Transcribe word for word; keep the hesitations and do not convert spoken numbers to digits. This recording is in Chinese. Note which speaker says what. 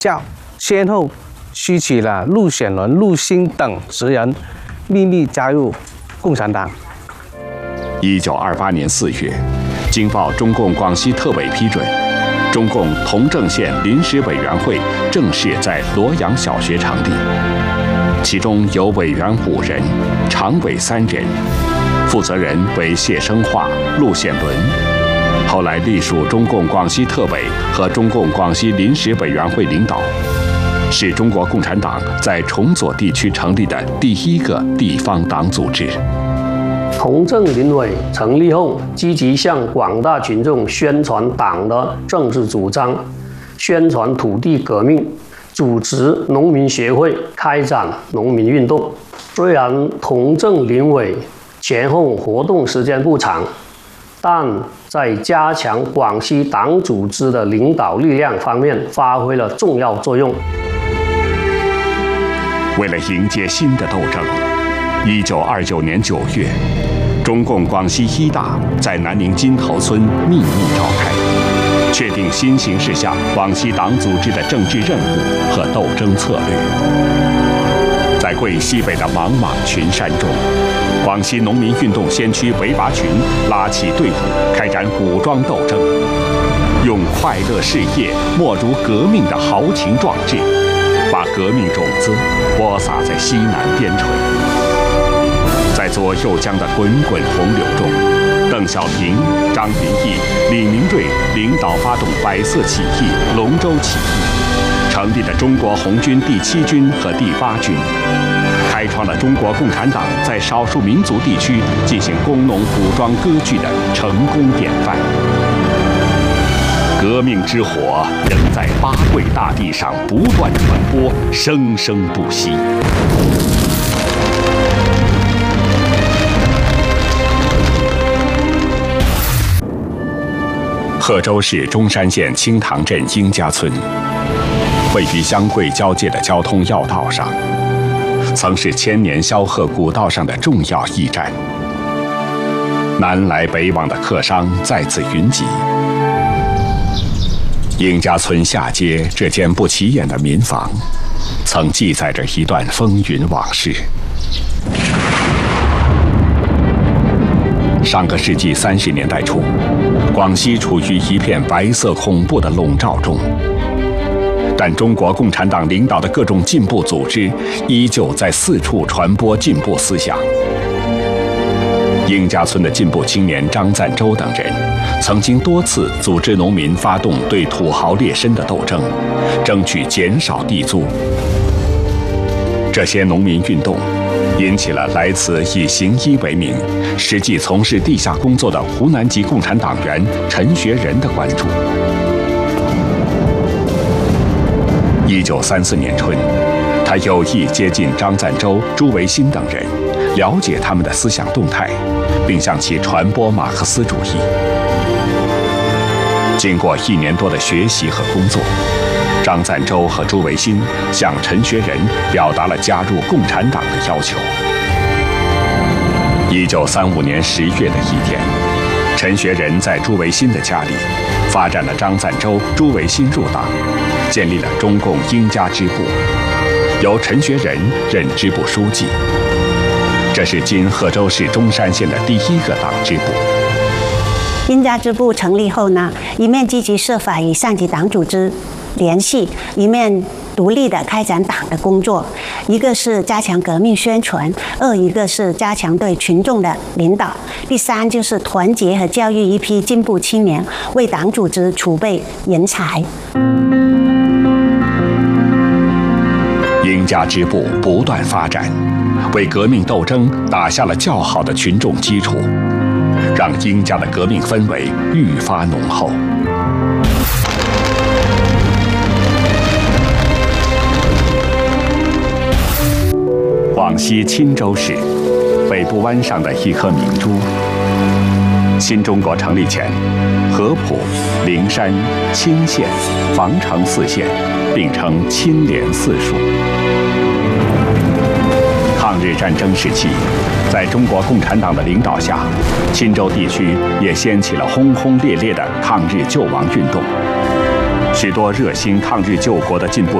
Speaker 1: 下先后吸取了陆显伦、陆星等十人秘密加入共产党。
Speaker 2: 一九二八年四月，经报中共广西特委批准，中共同正县临时委员会正式在罗阳小学成立，其中有委员五人，常委三人，负责人为谢生化、陆显伦。后来隶属中共广西特委和中共广西临时委员会领导，是中国共产党在崇左地区成立的第一个地方党组织。
Speaker 3: 同正临委成立后，积极向广大群众宣传党的政治主张，宣传土地革命，组织农民协会，开展农民运动。虽然同正临委前后活动时间不长，但在加强广西党组织的领导力量方面发挥了重要作用。
Speaker 2: 为了迎接新的斗争，一九二九年九月，中共广西一大在南宁金头村秘密召开，确定新形势下广西党组织的政治任务和斗争策略。在桂西北的茫茫群山中，广西农民运动先驱韦拔群拉起队伍，开展武装斗争，用快乐事业莫如革命的豪情壮志，把革命种子播撒在西南边陲。在左右江的滚滚洪流中，邓小平、张云逸、李明瑞领导发动百色起义、龙舟起义，成立了中国红军第七军和第八军，开创了中国共产党在少数民族地区进行工农武装割据的成功典范。革命之火仍在八桂大地上不断传播，生生不息。贺州市中山县清塘镇英家村，位于湘桂交界的交通要道上，曾是千年萧河古道上的重要驿站。南来北往的客商在此云集。英家村下街这间不起眼的民房，曾记载着一段风云往事。上个世纪三十年代初，广西处于一片白色恐怖的笼罩中，但中国共产党领导的各种进步组织依旧在四处传播进步思想。英家村的进步青年张赞洲等人，曾经多次组织农民发动对土豪劣绅的斗争，争取减少地租。这些农民运动引起了来自以行医为名，实际从事地下工作的湖南籍共产党员陈学仁的关注。一九三四年春，他有意接近张赞洲、朱维新等人，了解他们的思想动态，并向其传播马克思主义。经过一年多的学习和工作，张赞洲和朱维新向陈学仁表达了加入共产党的要求。一九三五年十月的一天，陈学仁在朱维新的家里发展了张赞洲、朱维新入党，建立了中共英家支部，由陈学仁任支部书记。这是今贺州市中山县的第一个党支部。
Speaker 4: 英家支部成立后呢，一面积极设法与上级党组织联系，一面独立的开展党的工作。一个是加强革命宣传，二一个是加强对群众的领导，第三就是团结和教育一批进步青年，为党组织储备人才。
Speaker 2: 英家支部不断发展，为革命斗争打下了较好的群众基础，让英家的革命氛围愈发浓厚。广西钦州市北部湾上的一颗明珠。新中国成立前，合浦、灵山、钦县、防城四县并称钦联四属。抗日战争时期，在中国共产党的领导下，钦州地区也掀起了轰轰烈烈的抗日救亡运动。 许多热心抗日救国的进步